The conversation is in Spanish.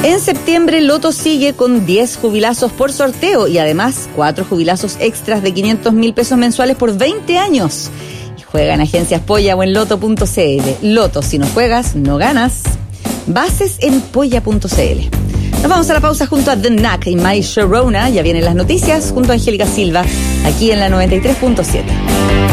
En septiembre, Loto sigue con 10 jubilazos por sorteo y además 4 jubilazos extras de 500.000 pesos mensuales por 20 años. Y juega en agencias Polla o en Loto.cl. Loto, si no juegas, no ganas. Bases en Polla.cl. Nos vamos a la pausa junto a The Knack y My Sharona. Ya vienen las noticias junto a Angélica Silva, aquí en la 93.7.